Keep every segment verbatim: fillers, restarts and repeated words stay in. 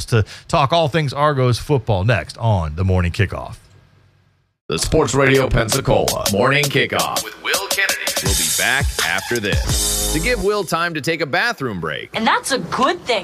to talk all things Argos football next on the Morning Kickoff. The Sports Radio Pensacola Morning Kickoff with Will Kennedy. We'll be back after this to give Will time to take a bathroom break. And that's a good thing.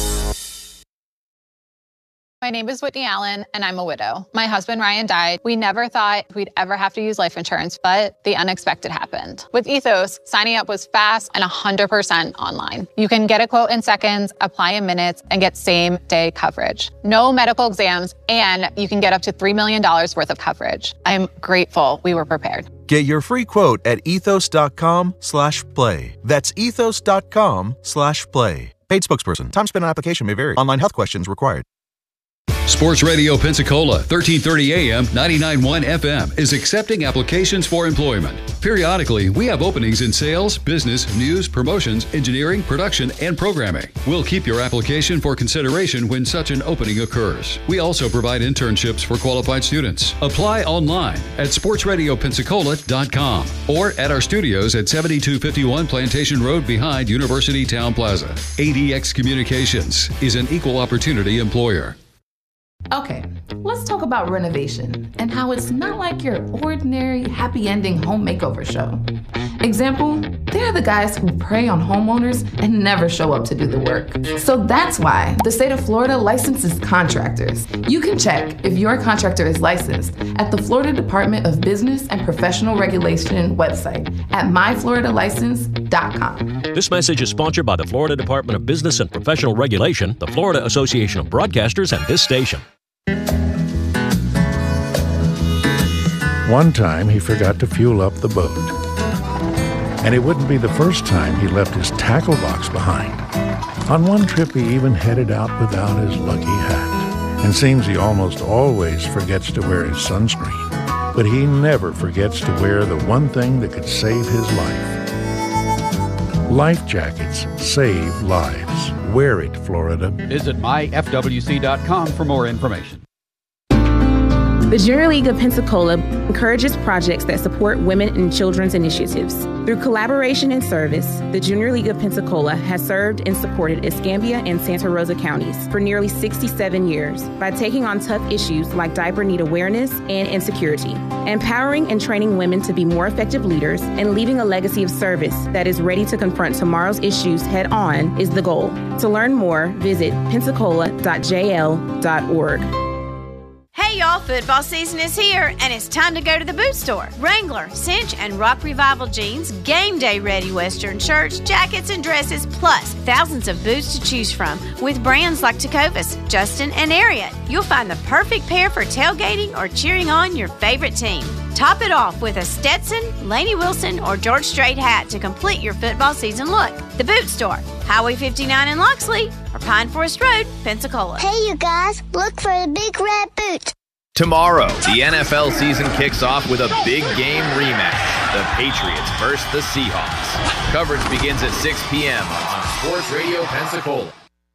My name is Whitney Allen, and I'm a widow. My husband, Ryan, died. We never thought we'd ever have to use life insurance, but the unexpected happened. With Ethos, signing up was fast and one hundred percent online. You can get a quote in seconds, apply in minutes, and get same-day coverage. No medical exams, and you can get up to three million dollars worth of coverage. I'm grateful we were prepared. Get your free quote at ethos.com slash play. That's ethos.com slash play. Paid spokesperson. Time spent on application may vary. Online health questions required. Sports Radio Pensacola, thirteen thirty A M, ninety-nine point one F M, is accepting applications for employment. Periodically, we have openings in sales, business, news, promotions, engineering, production, and programming. We'll keep your application for consideration when such an opening occurs. We also provide internships for qualified students. Apply online at sports radio pensacola dot com or at our studios at seventy-two fifty-one Plantation Road behind University Town Plaza. A D X Communications is an equal opportunity employer. Okay, let's talk about renovation and how it's not like your ordinary happy ending home makeover show. Example, they're the guys who prey on homeowners and never show up to do the work. So that's why the state of Florida licenses contractors. You can check if your contractor is licensed at the Florida Department of Business and Professional Regulation website at my florida license dot com. This message is sponsored by the Florida Department of Business and Professional Regulation, the Florida Association of Broadcasters, and this station. One time he forgot to fuel up the boat. And it wouldn't be the first time he left his tackle box behind. On one trip he even headed out without his lucky hat. And seems he almost always forgets to wear his sunscreen. But he never forgets to wear the one thing that could save his life. Life jackets save lives. Wear it, Florida. Visit my f w c dot com for more information. The Junior League of Pensacola encourages projects that support women and children's initiatives. Through collaboration and service, the Junior League of Pensacola has served and supported Escambia and Santa Rosa counties for nearly sixty-seven years by taking on tough issues like diaper need awareness and insecurity, empowering and training women to be more effective leaders, and leaving a legacy of service that is ready to confront tomorrow's issues head on is the goal. To learn more, visit pensacola dot j l dot org. Hey y'all, football season is here, and it's time to go to the boot store. Wrangler, Cinch, and Rock Revival jeans, game day ready Western shirts, jackets, and dresses, plus thousands of boots to choose from with brands like Tecovas, Justin, and Ariat. You'll find the perfect pair for tailgating or cheering on your favorite team. Top it off with a Stetson, Lainey Wilson, or George Strait hat to complete your football season look. The Boot Store, Highway fifty-nine in Loxley, or Pine Forest Road, Pensacola. Hey, you guys, look for the big red boot. Tomorrow, the N F L season kicks off with a big game rematch. The Patriots versus the Seahawks. Coverage begins at six p.m. on Sports Radio Pensacola.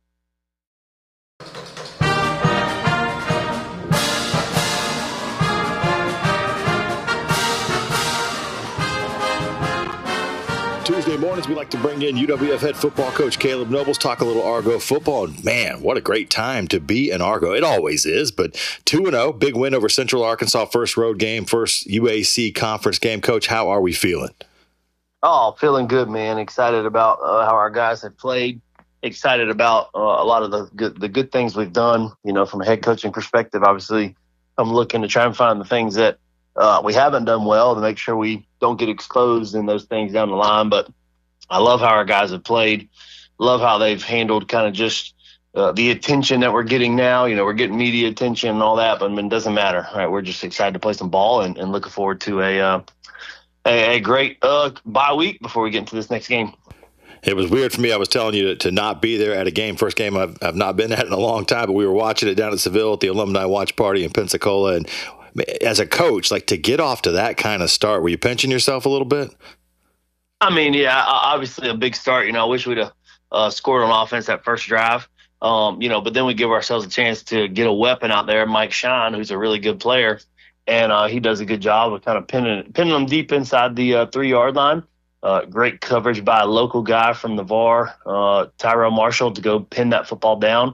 Tuesday mornings, we like to bring in U W F head football coach Caleb Nobles, talk a little Argo football. And man, what a great time to be an Argo. It always is, but two and oh, big win over Central Arkansas, first road game, first U A C conference game. Coach, how are we feeling? Oh, feeling good, man. Excited about uh, how our guys have played. Excited about uh, a lot of the good, the good things we've done, you know, from a head coaching perspective. Obviously, I'm looking to try and find the things that uh, we haven't done well to make sure we don't get exposed in those things down the line. But I love how our guys have played. Love how they've handled kind of just uh, the attention that we're getting now. You know, we're getting media attention and all that, but I mean, it doesn't matter. Right? We're just excited to play some ball and, and looking forward to a uh, a, a great uh, bye week before we get into this next game. It was weird for me. I was telling you to, to not be there at a game. First game I've, I've not been at in a long time, but we were watching it down at Seville at the alumni watch party in Pensacola. And as a coach, like to get off to that kind of start, were you pinching yourself a little bit? I mean, yeah, obviously a big start. You know, I wish we'd have uh, scored on offense that first drive. Um, you know, but then we give ourselves a chance to get a weapon out there, Mike Shine, who's a really good player, and uh, he does a good job of kind of pinning pinning them deep inside the uh, three-yard line. Uh, great coverage by a local guy from the V A R, uh, Tyrell Marshall, to go pin that football down.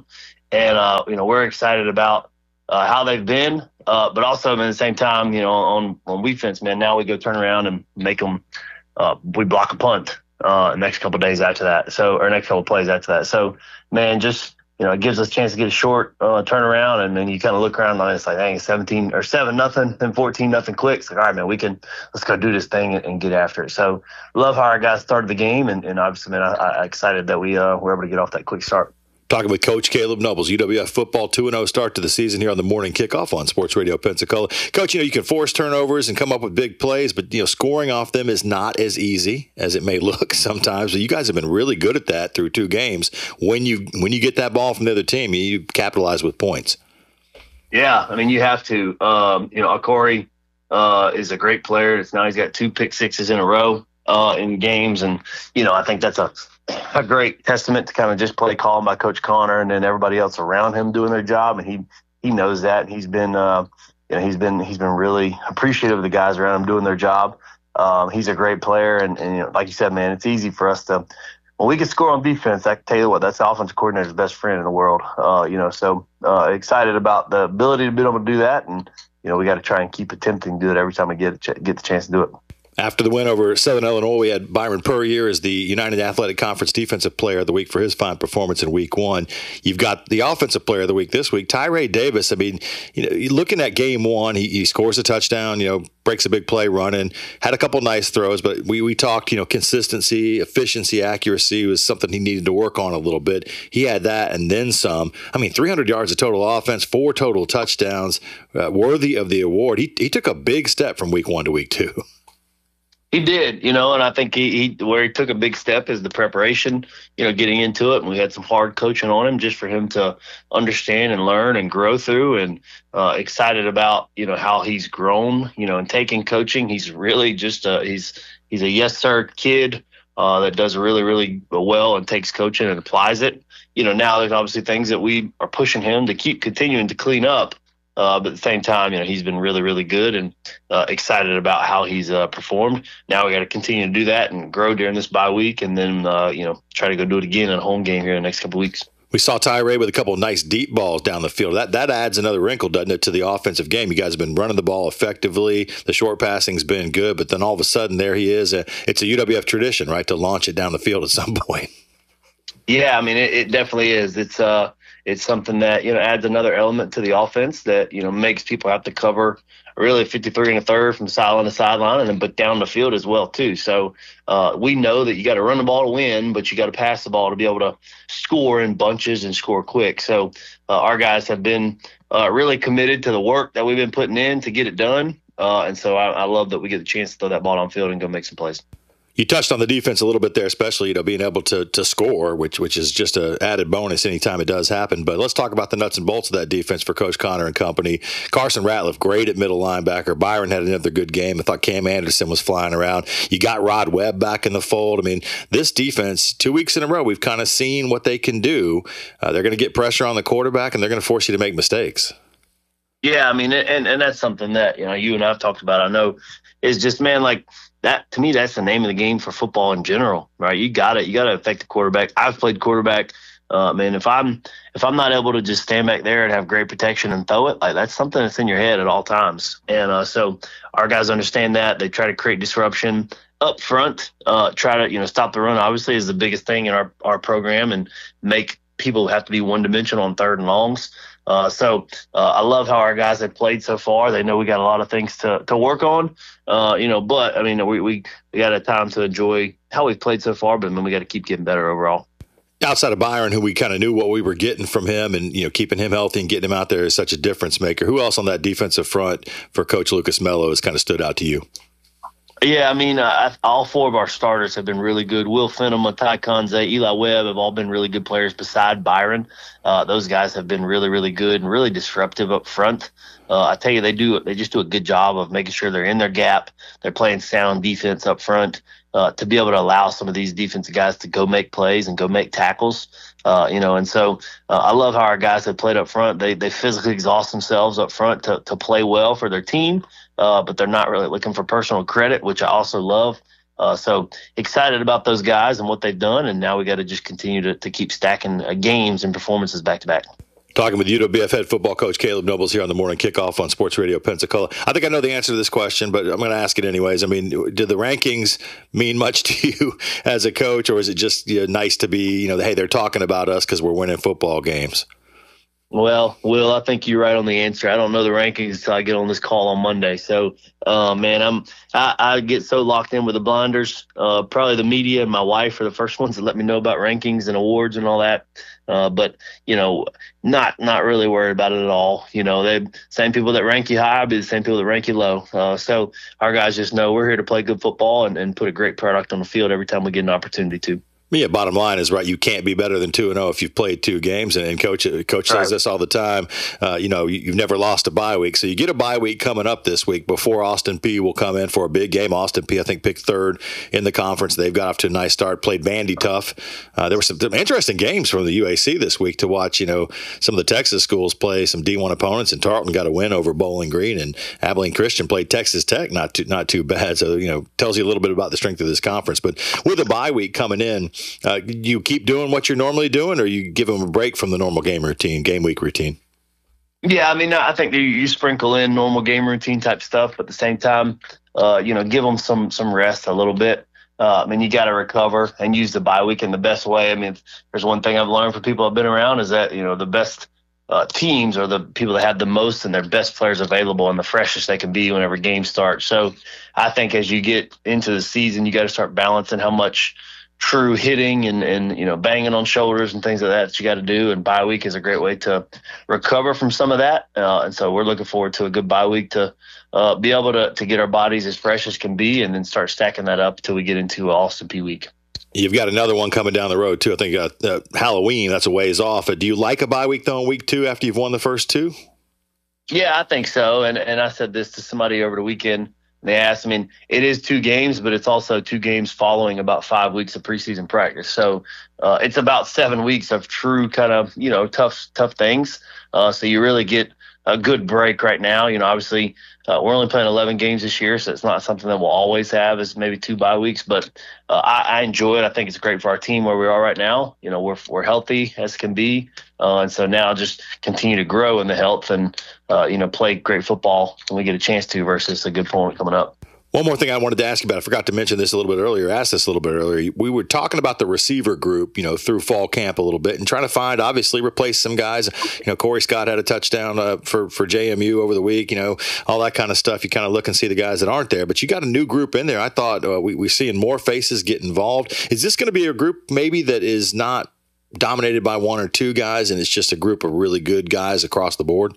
And, uh, you know, we're excited about uh, how they've been, uh, but also at the same time, you know, on, on defense, man, now we go turn around and make them, uh, we block a punt uh, the next couple of days after that. So, or next couple of plays after that. So, man, just, you know, it gives us a chance to get a short uh, turnaround, and then you kind of look around and it's like, dang, seventeen or seven nothing, then fourteen nothing quick. It's like, all right, man, we can let's go do this thing and, and get after it. So, love how our guys started the game, and, and obviously, man, I, I excited that we uh, were able to get off that quick start. Talking with Coach Caleb Nobles, U W F football two and oh start to the season here on the morning kickoff on Sports Radio Pensacola. Coach, you know, you can force turnovers and come up with big plays, but, you know, scoring off them is not as easy as it may look sometimes. But you guys have been really good at that through two games. When you when you get that ball from the other team, you capitalize with points. Yeah, I mean, you have to. Um, you know, Corey uh, is a great player. It's now he's got two pick sixes in a row uh, in games, and, you know, I think that's a a great testament to kind of just play called by Coach Connor and then everybody else around him doing their job. And he, he knows that. And he's been, uh, you know, he's been, he's been really appreciative of the guys around him doing their job. Um, he's a great player. And, and, you know, like you said, man, it's easy for us to, when we can score on defense, I can tell you what, that's the offensive coordinator's best friend in the world. Uh, you know, so uh, excited about the ability to be able to do that. And, you know, we got to try and keep attempting to do it every time we get, a ch- get the chance to do it. After the win over Southern Illinois, we had Byron Puryear as the United Athletic Conference Defensive Player of the Week for his fine performance in Week One. You've got the Offensive Player of the Week this week, Tyree Davis. I mean, you know, looking at Game One, he, he scores a touchdown, you know, breaks a big play running, had a couple nice throws, but we we talked, you know, consistency, efficiency, accuracy was something he needed to work on a little bit. He had that and then some. I mean, three hundred yards of total offense, four total touchdowns, uh, worthy of the award. He he took a big step from Week One to Week Two. He did, you know, and I think he, he where he took a big step is the preparation, you know, getting into it. And we had some hard coaching on him just for him to understand and learn and grow through, and uh, excited about, you know, how he's grown, you know, and taking coaching. He's really just a, he's, he's a yes, sir kid uh, that does really, really well and takes coaching and applies it. You know, now there's obviously things that we are pushing him to keep continuing to clean up. Uh, but at the same time, you know, he's been really, really good, and uh, excited about how he's uh, performed. Now we got to continue to do that and grow during this bye week, and then, uh, you know, try to go do it again in a home game here in the next couple of weeks. We saw Tyree with a couple of nice deep balls down the field. That that adds another wrinkle, doesn't it, to the offensive game? You guys have been running the ball effectively. The short passing's been good, but then all of a sudden there he is. It's a U W F tradition, right, to launch it down the field at some point. Yeah, I mean, it, it definitely is. It's uh, it's something that, you know, adds another element to the offense that, you know, makes people have to cover really fifty-three and a third from sideline to sideline, and then but down the field as well too. So uh, we know that you got to run the ball to win, but you got to pass the ball to be able to score in bunches and score quick. So uh, our guys have been uh, really committed to the work that we've been putting in to get it done. Uh, and so I, I love that we get the chance to throw that ball downfield and go make some plays. You touched on the defense a little bit there, especially, you know, being able to to score, which which is just an added bonus anytime it does happen. But let's talk about the nuts and bolts of that defense for Coach Connor and company. Carson Ratliff, great at middle linebacker. Byron had another good game. I thought Cam Anderson was flying around. You got Rod Webb back in the fold. I mean, this defense, two weeks in a row, we've kind of seen what they can do. Uh, they're going to get pressure on the quarterback, and they're going to force you to make mistakes. Yeah, I mean, and, and that's something that, you know, you and I have talked about, I know, is just, man, like, that, to me, that's the name of the game for football in general, right? You got to, you got to affect the quarterback. I've played quarterback. Uh, man, if I'm, if I'm not able to just stand back there and have great protection and throw it, like, that's something that's in your head at all times. And uh, so our guys understand that. They try to create disruption up front, uh, try to, you know, stop the run, obviously, is the biggest thing in our, our program, and make people have to be one dimensional on third and longs. Uh, so uh, I love how our guys have played so far. They know we got a lot of things to, to work on, uh, you know, but, I mean, we, we, we got a time to enjoy how we've played so far, but then we got to keep getting better overall. Outside of Byron, who we kind of knew what we were getting from him, and, you know, keeping him healthy and getting him out there is such a difference maker. Who else on that defensive front for Coach Lucas Mello has kind of stood out to you? Yeah, I mean, uh, all four of our starters have been really good. Will Fenham, Ty Konze, Eli Webb have all been really good players beside Byron. Uh, those guys have been really, really good and really disruptive up front. Uh, I tell you, they do they just do a good job of making sure they're in their gap. They're playing sound defense up front uh, to be able to allow some of these defensive guys to go make plays and go make tackles. Uh, you know, and so uh, I love how our guys have played up front. They they physically exhaust themselves up front to to play well for their team. Uh, but they're not really looking for personal credit, which I also love. Uh, so excited about those guys and what they've done, and now we got to just continue to, to keep stacking uh, games and performances back to back. Talking with U W F head football coach Caleb Nobles here on the morning kickoff on Sports Radio Pensacola. I think I know the answer to this question, but I'm going to ask it anyways. I mean, do the rankings mean much to you as a coach, or is it just you know, nice to be, you know, hey, they're talking about us because we're winning football games? Well, Will, I think you're right on the answer. I don't know the rankings until I get on this call on Monday. So, uh, man, I'm I, I get so locked in with the blinders. Uh, probably the media and my wife are the first ones to let me know about rankings and awards and all that. Uh, but you know, not not really worried about it at all. You know, they same people that rank you high be the same people that rank you low. Uh, so our guys just know we're here to play good football and, and put a great product on the field every time we get an opportunity to. Yeah, bottom line is, right, you can't be better than two and oh if you've played two games. And, and Coach Coach right. says this all the time. Uh, you know, you, you've never lost a bye week. So you get a bye week coming up this week before Austin Peay will come in for a big game. Austin Peay, I think, picked third in the conference. They've got off to a nice start, played Vandy tough. Uh, there were some interesting games from the U A C this week to watch. You know, some of the Texas schools play some D one opponents, and Tarleton got a win over Bowling Green, and Abilene Christian played Texas Tech, not too, not too bad. So, you know, tells you a little bit about the strength of this conference. But with a bye week coming in, uh, you keep doing what you're normally doing, or you give them a break from the normal game routine, game week routine? Yeah, I mean, I think you, you sprinkle in normal game routine type stuff, but at the same time, uh, you know, give them some some rest a little bit. Uh, I mean, you got to recover and use the bye week in the best way. I mean, there's one thing I've learned from people I've been around is that, you know, the best uh, teams are the people that have the most and their best players available and the freshest they can be whenever games start. So I think as you get into the season, you got to start balancing how much true hitting and, and, you know, banging on shoulders and things like that that you got to do. And bye week is a great way to recover from some of that. Uh, and so we're looking forward to a good bye week to uh, be able to, to get our bodies as fresh as can be and then start stacking that up until we get into Austin Peay week. You've got another one coming down the road, too. I think uh, uh, Halloween, that's a ways off. Uh, do you like a bye week, though, in week two after you've won the first two? Yeah, I think so. And, and I said this to somebody over the weekend. They asked, I mean, it is two games, but it's also two games following about five weeks of preseason practice. So uh, it's about seven weeks of true kind of, you know, tough, tough things. Uh, so you really get a good break right now. You know, obviously uh, we're only playing eleven games this year, so it's not something that we'll always have is maybe two bye weeks, but uh, I, I enjoy it. I think it's great for our team where we are right now. You know, we're, we're healthy as can be. Uh, and so now just continue to grow in the health and, uh, you know, play great football when we get a chance to versus a good opponent coming up. One more thing I wanted to ask you about. I forgot to mention this a little bit earlier, asked this a little bit earlier. We were talking about the receiver group, you know, through fall camp a little bit and trying to find, obviously, replace some guys. You know, Corey Scott had a touchdown uh, for, for J M U over the week, you know, all that kind of stuff. You kind of look and see the guys that aren't there. But you got a new group in there. I thought uh, we, we're seeing more faces get involved. Is this going to be a group maybe that is not dominated by one or two guys and it's just a group of really good guys across the board?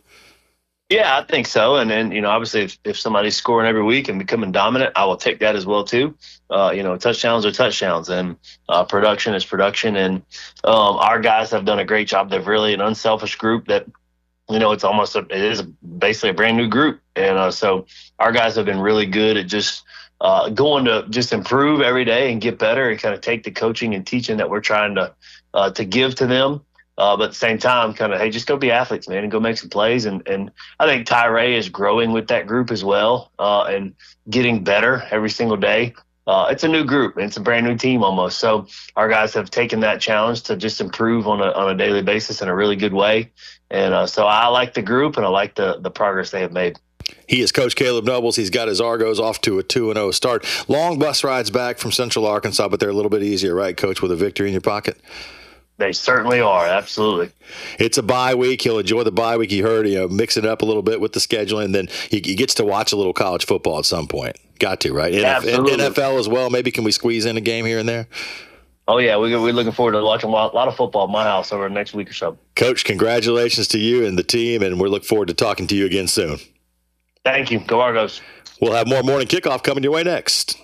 Yeah, I think so. And then, you know, obviously if, if somebody's scoring every week and becoming dominant, I will take that as well, too. Uh, you know, touchdowns are touchdowns and uh, production is production. And um, our guys have done a great job. They're really an unselfish group that, you know, it's almost a, it is basically a brand new group. And uh, so our guys have been really good at just uh, going to just improve every day and get better and kind of take the coaching and teaching that we're trying to uh, to give to them. Uh, but at the same time, kind of, hey, just go be athletes, man, and go make some plays. And, and I think Tyree is growing with that group as well uh, and getting better every single day. Uh, it's a new group. And it's a brand new team almost. So our guys have taken that challenge to just improve on a on a daily basis in a really good way. And uh, so I like the group and I like the, the progress they have made. He is Coach Caleb Nobles. He's got his Argos off to a two and oh start. Long bus rides back from Central Arkansas, but they're a little bit easier, right, Coach, with a victory in your pocket? They certainly are. Absolutely. It's a bye week. He'll enjoy the bye week. He heard, you know, mix it up a little bit with the scheduling. And then he, he gets to watch a little college football at some point. Got to, right? Absolutely. N F L as well. Maybe can we squeeze in a game here and there? Oh, yeah. We, we're looking forward to watching a lot, lot of football at my house over the next week or so. Coach, congratulations to you and the team. And we're looking forward to talking to you again soon. Thank you. Go Argos. We'll have more morning kickoff coming your way next.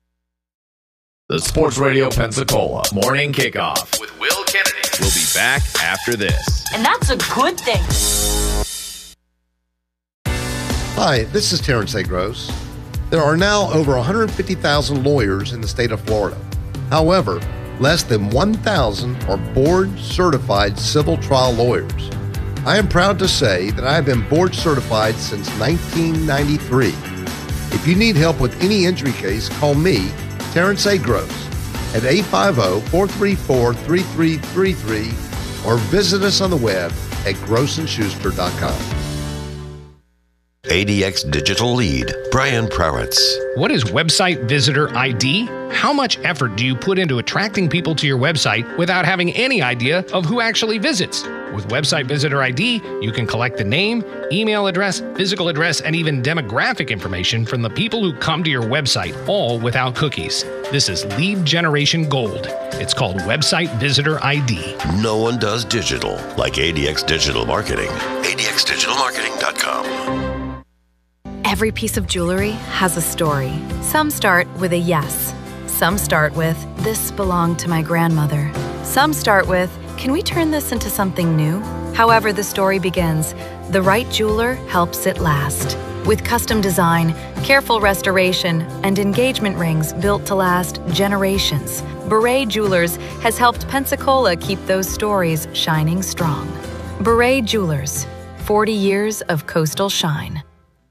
The Sports Radio Pensacola Morning Kickoff with Will Kennedy. We'll be back after this. And that's a good thing. Hi, this is Terrence A. Gross. There are now over one hundred fifty thousand lawyers in the state of Florida. However, less than one thousand are board-certified civil trial lawyers. I am proud to say that I have been board-certified since nineteen ninety-three. If you need help with any injury case, call me, Terrence A. Gross, at eight five zero, four three four, three three three three or visit us on the web at gross and schuster dot com. A D X Digital Lead, Brian Prowitz. What is Website Visitor I D? How much effort do you put into attracting people to your website without having any idea of who actually visits? With Website Visitor I D, you can collect the name, email address, physical address, and even demographic information from the people who come to your website, all without cookies. This is lead generation gold. It's called Website Visitor I D. No one does digital like A D X Digital Marketing. A D X digital marketing dot com. Every piece of jewelry has a story. Some start with a yes. Some start with, this belonged to my grandmother. Some start with, can we turn this into something new? However the story begins, the right jeweler helps it last. With custom design, careful restoration, and engagement rings built to last generations, Beret Jewelers has helped Pensacola keep those stories shining strong. Beret Jewelers, forty years of coastal shine.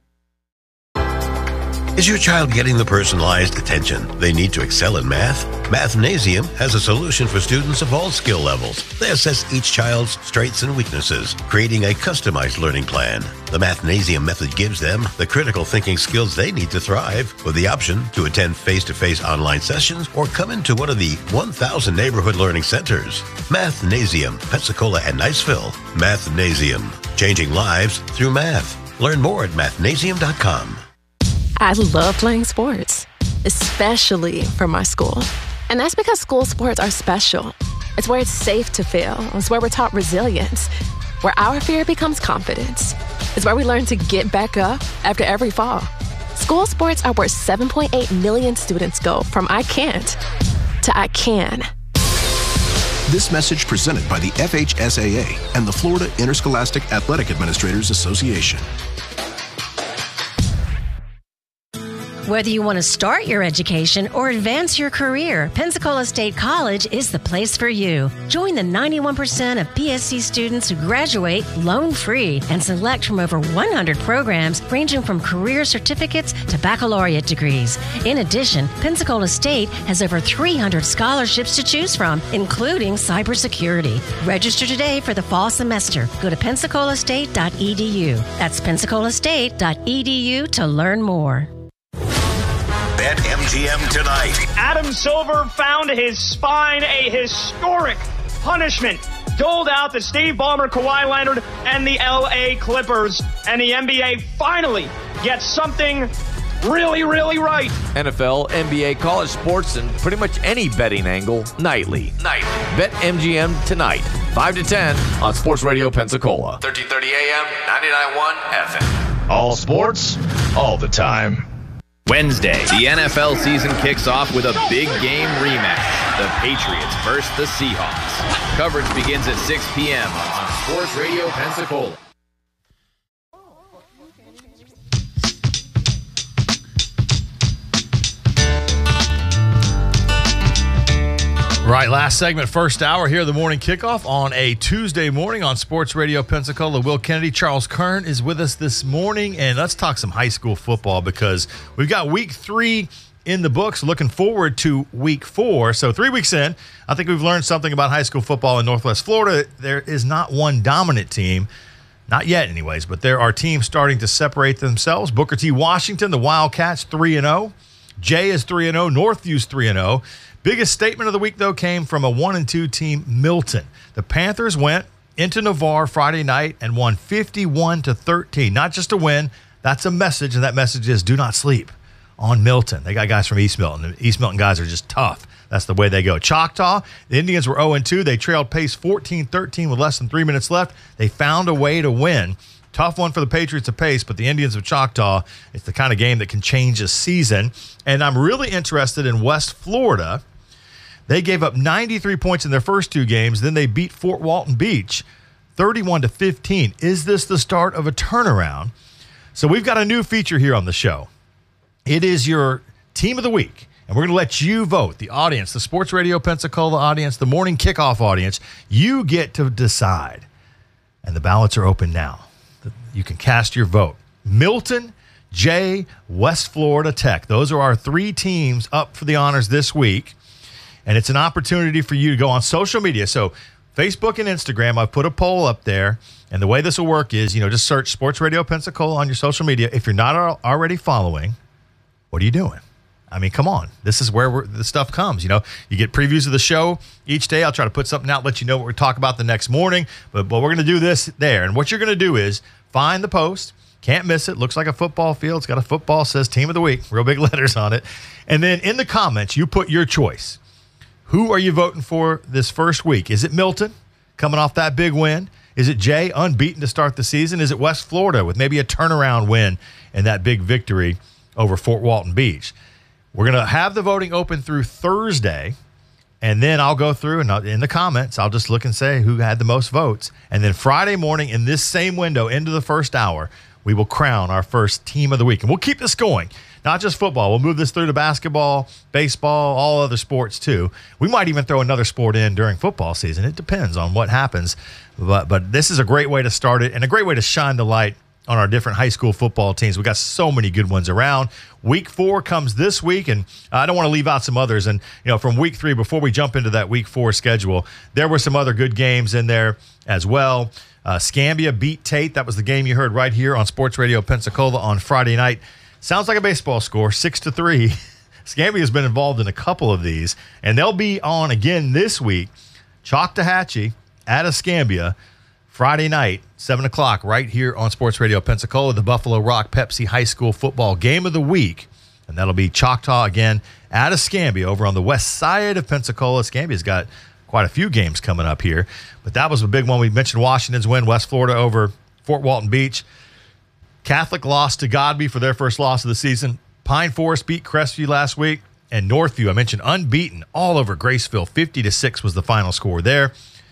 Is your child getting the personalized attention they need to excel in math? Mathnasium has a solution for students of all skill levels. They assess each child's strengths and weaknesses, creating a customized learning plan. The Mathnasium method gives them the critical thinking skills they need to thrive, with the option to attend face-to-face online sessions or come into one of the one thousand neighborhood learning centers. Mathnasium, Pensacola and Niceville. Mathnasium, changing lives through math. Learn more at mathnasium dot com. I love playing sports, especially for my school. And that's because school sports are special. It's where it's safe to fail. It's where we're taught resilience, where our fear becomes confidence. It's where we learn to get back up after every fall. School sports are where seven point eight million students go from I can't to I can. This message presented by the F H S A A and the Florida Interscholastic Athletic Administrators Association. Whether you want to start your education or advance your career, Pensacola State College is the place for you. Join the ninety-one percent of P S C students who graduate loan-free and select from over one hundred programs ranging from career certificates to baccalaureate degrees. In addition, Pensacola State has over three hundred scholarships to choose from, including cybersecurity. Register today for the fall semester. Go to pensacola state dot e d u. That's pensacola state dot e d u to learn more. Bet M G M tonight. Adam Silver found his spine, a historic punishment doled out to Steve Ballmer, Kawhi Leonard, and the L A Clippers. And the N B A finally gets something really, really right. N F L, N B A, college sports, and pretty much any betting angle nightly. Nightly. Bet M G M tonight, five to ten on Sports Radio Pensacola. thirteen thirty A M, ninety-nine point one F M. All sports, all the time. Wednesday, the N F L season kicks off with a big game rematch. The Patriots versus the Seahawks. Coverage begins at six p.m. on Sports Radio Pensacola. Right, last segment, first hour here, the morning kickoff on a Tuesday morning on Sports Radio Pensacola. Will Kennedy, Charles Kern is with us this morning, and let's talk some high school football because we've got week three in the books, looking forward to week four. So three weeks in, I think we've learned something about high school football in Northwest Florida. There is not one dominant team, not yet anyways, but there are teams starting to separate themselves. Booker T. Washington, the Wildcats, three and oh. Jay is three and oh. Northview's three and oh. Biggest statement of the week, though, came from a one and two team, Milton. The Panthers went into Navarre Friday night and won fifty-one to thirteen. Not just a win, that's a message, and that message is do not sleep on Milton. They got guys from East Milton. The East Milton guys are just tough. That's the way they go. Choctaw, the Indians were oh and two. They trailed Pace fourteen thirteen with less than three minutes left. They found a way to win. Tough one for the Patriots of Pace, but the Indians of Choctaw, it's the kind of game that can change a season. And I'm really interested in West Florida. They gave up ninety-three points in their first two games. Then they beat Fort Walton Beach thirty-one to fifteen. Is this the start of a turnaround? So we've got a new feature here on the show. It is your team of the week. And we're going to let you vote, the audience, the Sports Radio Pensacola audience, the morning kickoff audience. You get to decide. And the ballots are open now. You can cast your vote. Milton, Jay, West Florida Tech. Those are our three teams up for the honors this week. And it's an opportunity for you to go on social media. So Facebook and Instagram, I've put a poll up there. And the way this will work is, you know, just search Sports Radio Pensacola on your social media. If you're not al- already following, what are you doing? I mean, come on. This is where we're, the stuff comes. You know, you get previews of the show each day. I'll try to put something out, let you know what we're talking about the next morning. But, but we're going to do this there. And what you're going to do is find the post. Can't miss it. Looks like a football field. It's got a football, says Team of the Week, real big letters on it. And then in the comments, you put your choice. Who are you voting for this first week? Is it Milton coming off that big win? Is it Jay, unbeaten to start the season? Is it West Florida with maybe a turnaround win and that big victory over Fort Walton Beach? We're going to have the voting open through Thursday, and then I'll go through and I'll, in the comments, I'll just look and say who had the most votes. And then Friday morning in this same window into the first hour, we will crown our first Team of the Week. And we'll keep this going. Not just football. We'll move this through to basketball, baseball, all other sports too. We might even throw another sport in during football season. It depends on what happens. But but this is a great way to start it and a great way to shine the light on our different high school football teams. We got so many good ones around. Week four comes this week, and I don't want to leave out some others. And, you know, from week three, before we jump into that week four schedule, there were some other good games in there as well. Uh, Scambia beat Tate. That was the game you heard right here on Sports Radio Pensacola on Friday night. Sounds like a baseball score, six to three. Scambia has been involved in a couple of these, and they'll be on again this week. Choctawhatchee at Escambia, Friday night, seven o'clock, right here on Sports Radio Pensacola, the Buffalo Rock Pepsi High School Football Game of the Week. And that'll be Choctaw again at Escambia over on the west side of Pensacola. Escambia's got quite a few games coming up here, but that was a big one. We mentioned Washington's win, West Florida over Fort Walton Beach. Catholic lost to Godby for their first loss of the season. Pine Forest beat Crestview last week. And Northview, I mentioned, unbeaten all over Graceville. fifty to six was the final score there.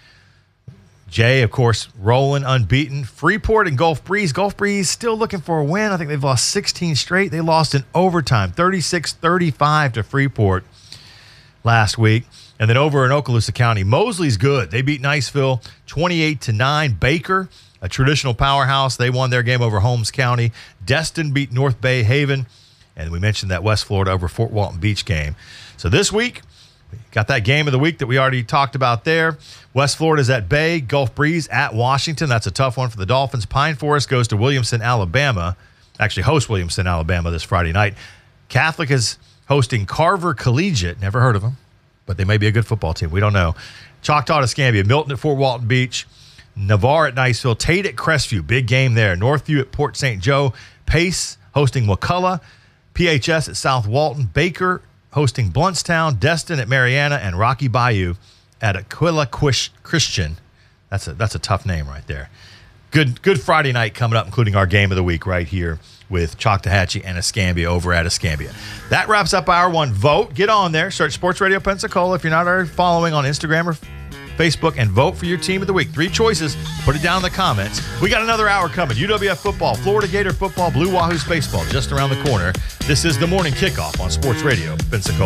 Jay, of course, rolling unbeaten. Freeport and Gulf Breeze. Gulf Breeze still looking for a win. I think they've lost sixteen straight. They lost in overtime, thirty-six thirty-five to Freeport last week. And then over in Okaloosa County, Mosley's good. They beat Niceville twenty-eight to nine. Baker, a traditional powerhouse, they won their game over Holmes County. Destin beat North Bay Haven. And we mentioned that West Florida over Fort Walton Beach game. So this week, we got that game of the week that we already talked about there. West Florida's at Bay. Gulf Breeze at Washington. That's a tough one for the Dolphins. Pine Forest goes to Williamson, Alabama. Actually hosts Williamson, Alabama this Friday night. Catholic is hosting Carver Collegiate. Never heard of them, but they may be a good football team. We don't know. Choctaw at Escambia. Milton at Fort Walton Beach. Navarre at Niceville. Tate at Crestview. Big game there. Northview at Port Saint Joe. Pace hosting McCullough. P H S at South Walton. Baker hosting Bluntstown. Destin at Mariana. And Rocky Bayou at Aquila Christian. That's a that's a tough name right there. Good good Friday night coming up, including our game of the week right here with Choctawhatchee and Escambia over at Escambia. That wraps up hour one. Vote. Get on there. Search Sports Radio Pensacola if you're not already following on Instagram or Facebook, and vote for your team of the week. Three choices. Put it down in the comments. We got another hour coming. U W F football, Florida Gator football, Blue Wahoos baseball just around the corner. This is the morning kickoff on Sports Radio Pensacola.